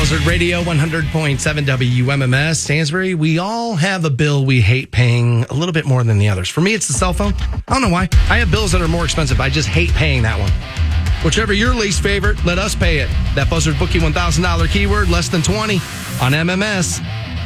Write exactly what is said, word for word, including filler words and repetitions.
Buzzard Radio, one hundred point seven W M M S. Stansbury, we all have a bill we hate paying a little bit more than the others. For me, it's the cell phone. I don't know why. I have bills that are more expensive. I just hate paying that one. Whichever your least favorite, let us pay it. That Buzzard Bookie one thousand dollars keyword, less than twenty on M M S.